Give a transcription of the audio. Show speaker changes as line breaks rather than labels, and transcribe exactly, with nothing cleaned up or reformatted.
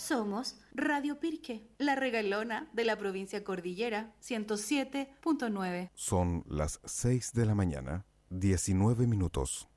Somos Radio Pirque, la regalona de la provincia Cordillera, ciento siete punto nueve.
Son las seis de la mañana, diecinueve minutos.